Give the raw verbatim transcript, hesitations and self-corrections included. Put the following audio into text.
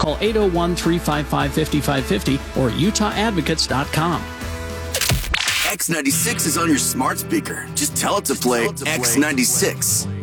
Call eight oh one, three five five, five five five zero or utah advocates dot com. X ninety-six is on your smart speaker. Just tell it to play X ninety-six.